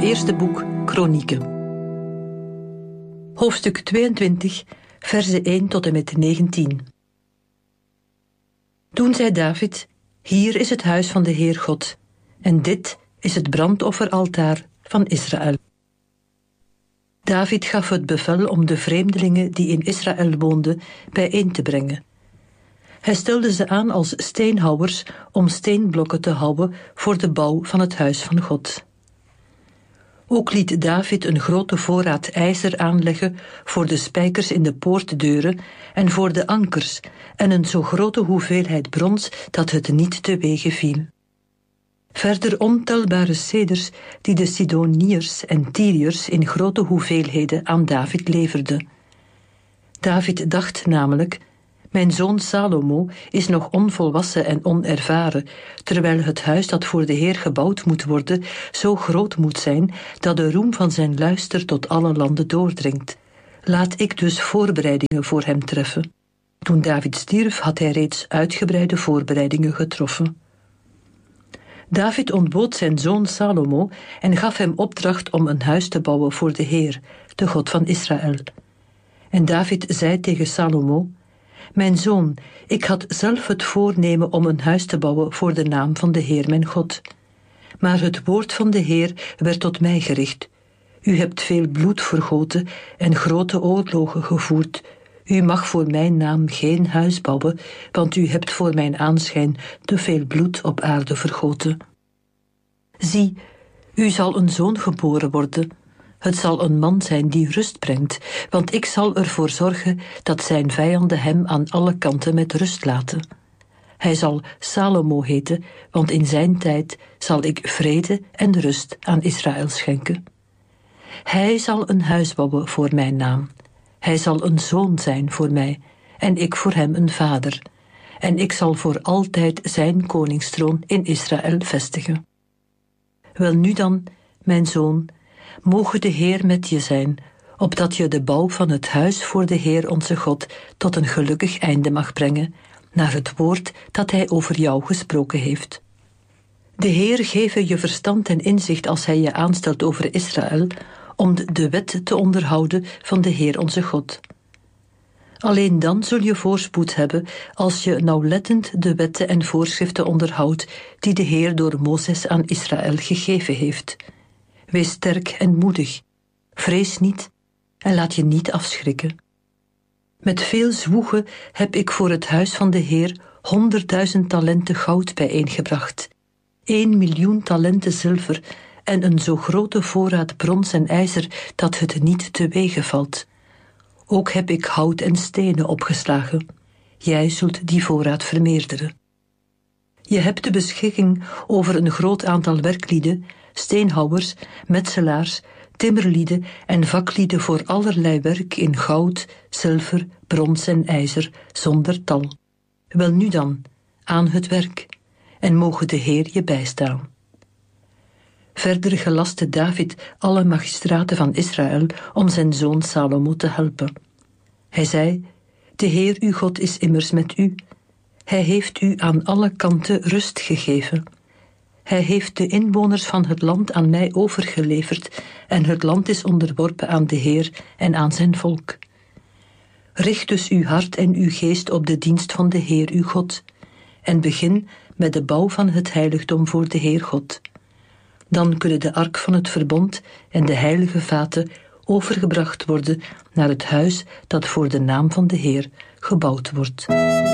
eerste boek Kronieken. Hoofdstuk 22, verzen 1 tot en met 19. Toen zei David: Hier is het huis van de Heer God, en dit is het brandofferaltaar van Israël. David gaf het bevel om de vreemdelingen die in Israël woonden bijeen te brengen. Hij stelde ze aan als steenhouwers om steenblokken te houwen voor de bouw van het huis van God. Ook liet David een grote voorraad ijzer aanleggen voor de spijkers in de poortdeuren en voor de ankers en een zo grote hoeveelheid brons dat het niet te wegen viel. Verder ontelbare ceders die de Sidoniërs en Tyriërs in grote hoeveelheden aan David leverden. David dacht namelijk: mijn zoon Salomo is nog onvolwassen en onervaren, terwijl het huis dat voor de Heer gebouwd moet worden zo groot moet zijn dat de roem van zijn luister tot alle landen doordringt. Laat ik dus voorbereidingen voor hem treffen. Toen David stierf, had hij reeds uitgebreide voorbereidingen getroffen. David ontbood zijn zoon Salomo en gaf hem opdracht om een huis te bouwen voor de Heer, de God van Israël. En David zei tegen Salomo: mijn zoon, ik had zelf het voornemen om een huis te bouwen voor de naam van de Heer mijn God. Maar het woord van de Heer werd tot mij gericht. U hebt veel bloed vergoten en grote oorlogen gevoerd. U mag voor mijn naam geen huis bouwen, want u hebt voor mijn aanschijn te veel bloed op aarde vergoten. Zie, u zal een zoon geboren worden. Het zal een man zijn die rust brengt, want ik zal ervoor zorgen dat zijn vijanden hem aan alle kanten met rust laten. Hij zal Salomo heten, want in zijn tijd zal ik vrede en rust aan Israël schenken. Hij zal een huis bouwen voor mijn naam. Hij zal een zoon zijn voor mij, en ik voor hem een vader. En ik zal voor altijd zijn koningstroon in Israël vestigen. Welnu dan, mijn zoon, moge de Heer met je zijn, opdat je de bouw van het huis voor de Heer onze God tot een gelukkig einde mag brengen, naar het woord dat hij over jou gesproken heeft. De Heer geve je verstand en inzicht als hij je aanstelt over Israël, om de wet te onderhouden van de Heer onze God. Alleen dan zul je voorspoed hebben als je nauwlettend de wetten en voorschriften onderhoudt die de Heer door Mozes aan Israël gegeven heeft. Wees sterk en moedig, vrees niet en laat je niet afschrikken. Met veel zwoegen heb ik voor het huis van de Heer 100.000 talenten goud bijeengebracht, 1 miljoen talenten zilver en een zo grote voorraad brons en ijzer dat het niet te wegen valt. Ook heb ik hout en stenen opgeslagen. Jij zult die voorraad vermeerderen. Je hebt de beschikking over een groot aantal werklieden, steenhouwers, metselaars, timmerlieden en vaklieden voor allerlei werk in goud, zilver, brons en ijzer, zonder tal. Welnu dan, aan het werk, en moge de Heer je bijstaan. Verder gelastte David alle magistraten van Israël om zijn zoon Salomo te helpen. Hij zei: de Heer uw God is immers met u. Hij heeft u aan alle kanten rust gegeven. Hij heeft de inwoners van het land aan mij overgeleverd en het land is onderworpen aan de Heer en aan zijn volk. Richt dus uw hart en uw geest op de dienst van de Heer uw God en begin met de bouw van het heiligdom voor de Heer God. Dan kunnen de ark van het verbond en de heilige vaten overgebracht worden naar het huis dat voor de naam van de Heer gebouwd wordt.